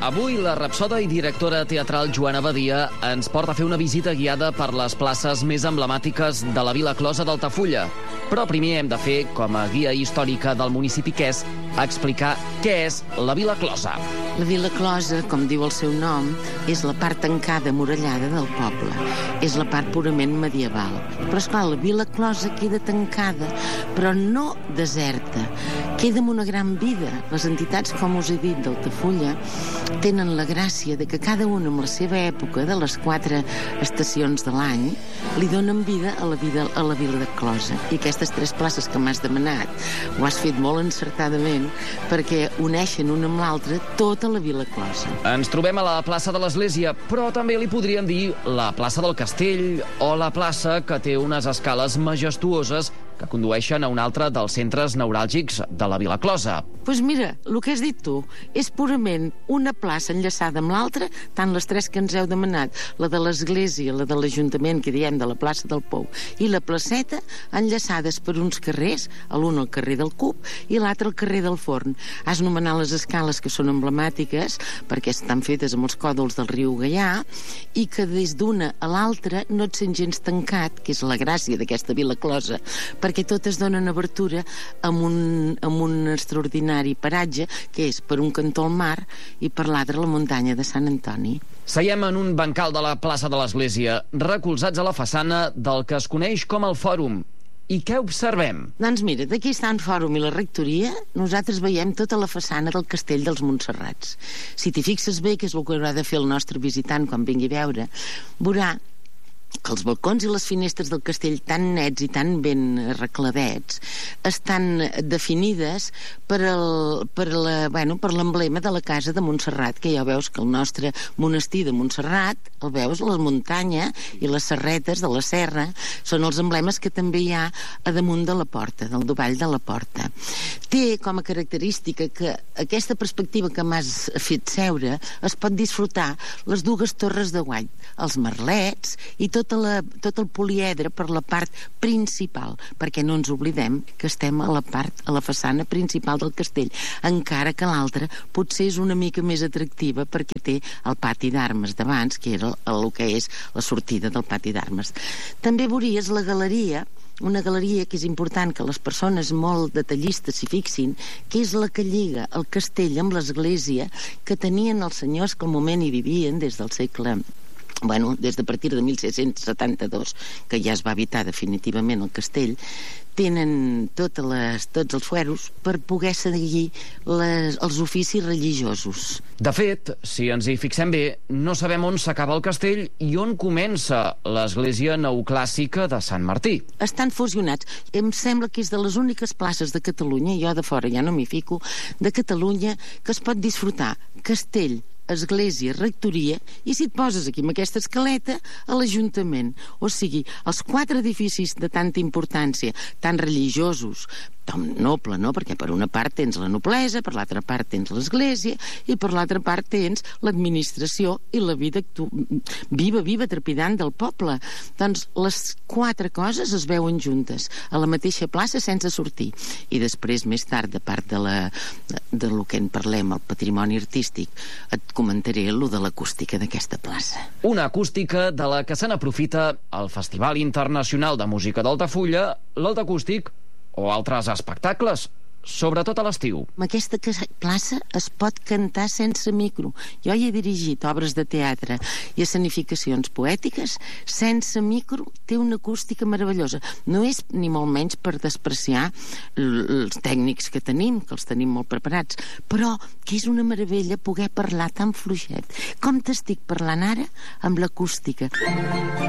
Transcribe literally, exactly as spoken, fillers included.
Avui la rapsoda i directora teatral Joana Badia ens porta a fer una visita guiada per les places més emblemàtiques de la Vila Closa d'Altafulla. Però primer hem de fer, com a guia històrica del municipi que és, explicar què és la Vila Closa. La Vila Closa, com diu el seu nom, és la part tancada, murallada del poble. És la part purament medieval. Però, esclar, la Vila Closa queda tancada, però no deserta. Queda amb una gran vida. Les entitats, com us he dit, d'Altafulla, tenen la gràcia de que cada una amb la seva època, de les quatre estacions de l'any, li donen vida a la, vida, a la Vila de Closa. I aquestes tres places que m'has demanat ho has fet molt encertadament perquè uneixen una amb l'altra tota la Vila Closa. Ens trobem a la plaça de l'Església, però també li podríem dir la plaça del Castell o la plaça que té unes escales majestuoses que condueixen a un altre dels centres neuràlgics de la Vila Closa. Doncs pues mira, el que has dit tu és purament una plaça enllaçada amb l'altra, tant les tres que ens heu demanat, la de l'Església, la de l'Ajuntament, que diem de la plaça del Pou, i la placeta, enllaçades per uns carrers, l'un al carrer del Cup i l'altre al carrer del Forn. Has nomenat les escales que són emblemàtiques perquè estan fetes amb els còdols del riu Gaià i que des d'una a l'altra no et sents gens tancat, que és la gràcia d'aquesta Vila Closa, perquè totes donen obertura amb un, amb un extraordinari paratge que és per un cantó al mar i per l'altre la muntanya de Sant Antoni. Seiem en un bancal de la plaça de l'Església, recolzats a la façana del que es coneix com el Fòrum. I què observem? Doncs mira, d'aquí està el Fòrum i la Rectoria, nosaltres veiem tota la façana del Castell dels Montserrats. Si t'hi fixes bé, que és el que haurà de fer el nostre visitant quan vingui a veure, veurà que els balcons i les finestres del castell tan nets i tan ben arrecladets estan definides per el, per la, bueno, per l'emblema de la casa de Montserrat, que ja veus que el nostre monestir de Montserrat, el veus, la muntanya i les serretes de la serra, són els emblemes que també hi ha a damunt de la porta, del dovall de la porta. Té com a característica que aquesta perspectiva que m'has fet seure es pot disfrutar les dues torres de guany, els merlets i tot Tota la, tot el poliedre per la part principal, perquè no ens oblidem que estem a la part, a la façana principal del castell, encara que l'altra potser és una mica més atractiva perquè té el pati d'armes d'abans, que era el, el que és la sortida del pati d'armes. També veuries la galeria, una galeria que és important que les persones molt detallistes s'hi fixin, que és la que lliga el castell amb l'església que tenien els senyors que al moment hi vivien des del segle Bueno, des de partir de mil set-cents setanta-dos, que ja es va habitar definitivament el castell, tenen totes les, tots els fueros per poder seguir les, els oficis religiosos. De fet, si ens hi fixem bé, no sabem on s'acaba el castell i on comença l'església neoclàssica de Sant Martí. Estan fusionats. Em sembla que és de les úniques places de Catalunya, jo de fora ja no m'hi fico, de Catalunya, que es pot disfrutar castell, església, rectoria, i si et poses aquí amb aquesta escaleta, a l'Ajuntament. O sigui, els quatre edificis de tanta importància, tan religiosos, tan noble, no? Perquè per una part tens la noblesa, per l'altra part tens l'església i per l'altra part tens l'administració i la vida viva, viva, trepidant del poble. Doncs les quatre coses es veuen juntes a la mateixa plaça sense sortir. I després, més tard, de part de, la, de lo que en parlem, el patrimoni artístic, et comentaré lo de l'acústica d'aquesta plaça. Una acústica de la que se n'aprofita el Festival Internacional de Música d'Altafulla, l'Alt Acústic o altres espectacles, sobretot a l'estiu. En aquesta plaça es pot cantar sense micro. Jo hi he dirigit obres de teatre i escenificacions poètiques sense micro. Té una acústica meravellosa. No és ni molt menys per despreciar els tècnics que tenim, que els tenim molt preparats, però que és una meravella poder parlar tan fluixet com t'estic parlant ara amb l'acústica.